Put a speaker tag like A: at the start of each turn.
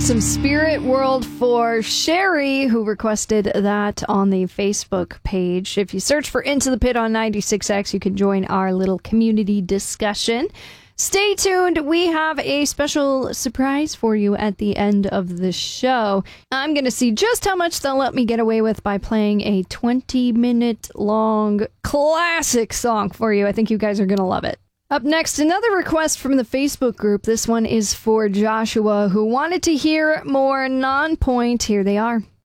A: some Spirit World for Sherry, who requested that on the Facebook page. If you search for Into the Pit on 96X, you can join our little community discussion. Stay tuned. We have a special surprise for you at the end of the show. I'm going to see just how much they'll let me get away with by playing a 20-minute long classic song for you. I think you guys are going to love it. Up next, another request from the Facebook group. This one is for Joshua, who wanted to hear more Non-Point. Here they are.